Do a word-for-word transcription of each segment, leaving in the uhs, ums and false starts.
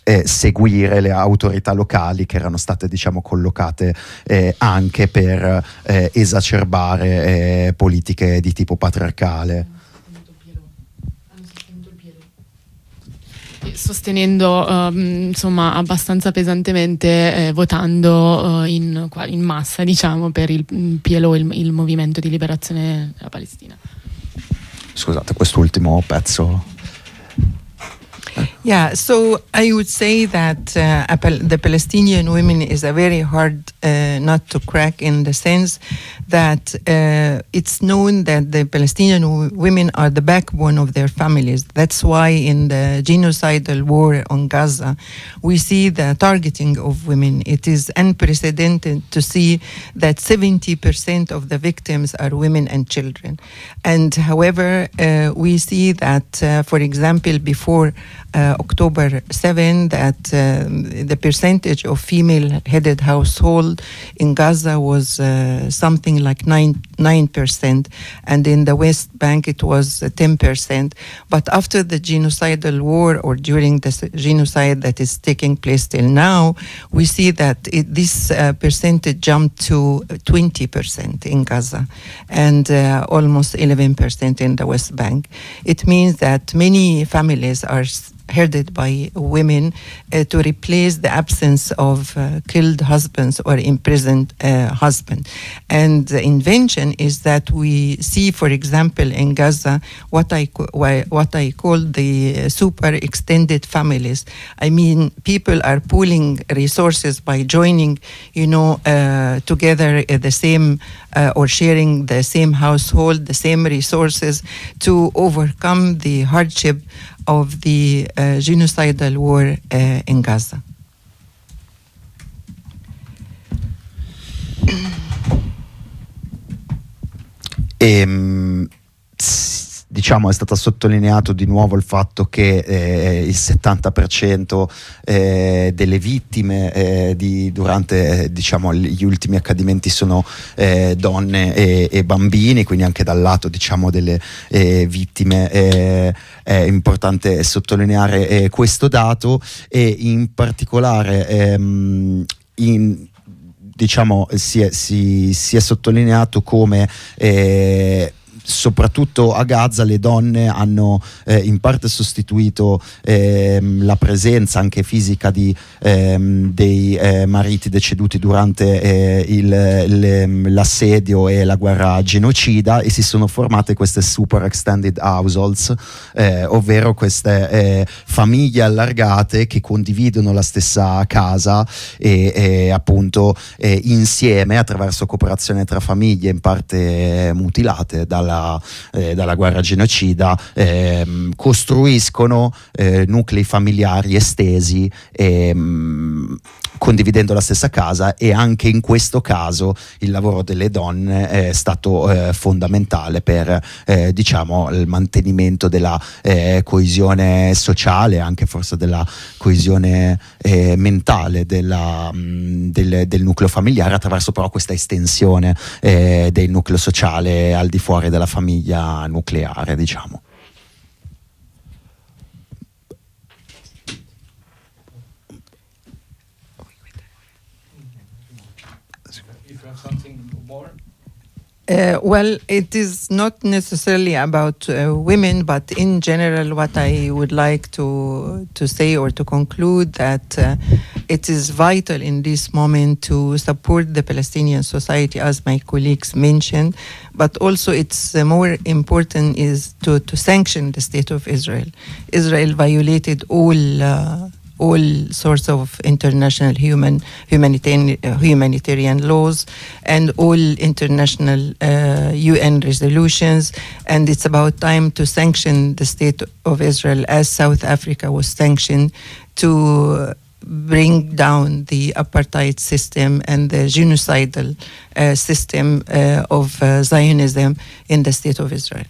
Eh, seguire le autorità locali che erano state, diciamo, collocate eh, anche per eh, esacerbare eh, politiche di tipo patriarcale. Sostenendo um, insomma abbastanza pesantemente, eh, votando uh, in, in massa, diciamo, per il P L O, il, il movimento di liberazione della Palestina. Scusate, quest'ultimo pezzo. Yeah, so I would say that uh, the Palestinian women is a very hard uh, nut to crack, in the sense that uh, it's known that the Palestinian w- women are the backbone of their families. That's why in the genocidal war on Gaza, we see the targeting of women. It is unprecedented to see that seventy percent of the victims are women and children. And however, uh, we see that, uh, for example, before Uh, October seventh, that um, the percentage of female-headed household in Gaza was uh, something like nine nine percent, and in the West Bank it was uh, ten percent. But after the genocidal war, or during the genocide that is taking place till now, we see that it, this uh, percentage jumped to twenty percent in Gaza, and uh, almost eleven percent in the West Bank. It means that many families are headed by women uh, to replace the absence of uh, killed husbands or imprisoned uh, husbands. And the invention is that we see, for example, in Gaza, what I co- what I call the super extended families. I mean, people are pooling resources by joining, you know, uh, together uh, the same uh, or sharing the same household, the same resources, to overcome the hardship of the uh, genocidal war uh, in Gaza. E, diciamo, è stato sottolineato di nuovo il fatto che eh, il settanta per cento eh, delle vittime eh, di, durante eh, diciamo, gli ultimi accadimenti sono eh, donne e, e bambini, quindi anche dal lato, diciamo, delle eh, vittime eh, è importante sottolineare eh, questo dato, e in particolare ehm, in diciamo si è, si, si è sottolineato come eh, soprattutto a Gaza le donne hanno eh, in parte sostituito ehm, la presenza anche fisica di, ehm, dei eh, mariti deceduti durante eh, il, le, l'assedio e la guerra genocida, e si sono formate queste super extended households, eh, ovvero queste eh, famiglie allargate che condividono la stessa casa e, e appunto eh, insieme, attraverso cooperazione tra famiglie in parte eh, mutilate dalla Eh, dalla guerra genocida, eh, costruiscono eh, nuclei familiari estesi, eh, condividendo la stessa casa, e anche in questo caso il lavoro delle donne è stato eh, fondamentale per eh, diciamo il mantenimento della eh, coesione sociale, anche forse della coesione eh, mentale della, mh, del, del nucleo familiare, attraverso però questa estensione eh, del nucleo sociale al di fuori della famiglia nucleare, diciamo. Uh, well, it is not necessarily about uh, women, but in general, what I would like to to say or to conclude that uh, it is vital in this moment to support the Palestinian society, as my colleagues mentioned, but also it's uh, more important is to, to sanction the state of Israel. Israel violated all uh, all sorts of international human humanitarian uh, humanitarian laws and all international uh, U N resolutions, and it's about time to sanction the state of Israel as South Africa was sanctioned, to bring down the apartheid system and the genocidal uh, system uh, of uh, Zionism in the state of Israel.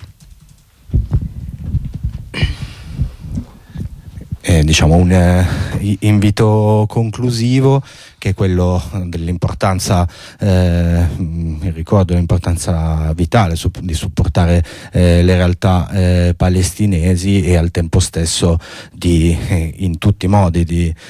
Eh, diciamo un eh, invito conclusivo, che è quello dell'importanza, eh, il ricordo dell'importanza vitale su, di supportare eh, le realtà eh, palestinesi, e al tempo stesso di eh, in tutti i modi di